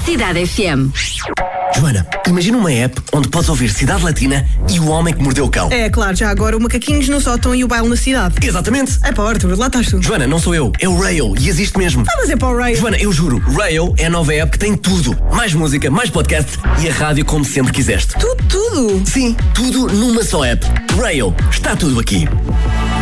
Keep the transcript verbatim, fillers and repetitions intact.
Cidade F M. Joana, imagina uma app onde podes ouvir Cidade Latina e O Homem que Mordeu o Cão. É claro, já agora o Macaquinhos no sótão e o baile na cidade. Exatamente. É pá, Arthur, lá estás tu. Joana, não sou eu, é o Rayo e existe mesmo. Ah, mas é para o Rayo. Joana, eu juro, Rayo é a nova app que tem tudo. Mais música, mais podcast e a rádio como sempre quiseste. Tudo, tudo. Sim, tudo numa só app. Rayo, está tudo aqui.